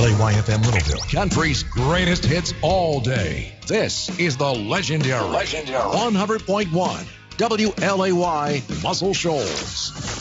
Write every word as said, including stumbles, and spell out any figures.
A Y F M Littleville, country's greatest hits all day. This is the legendary, legendary one hundred point one W L A Y Muscle Shoals.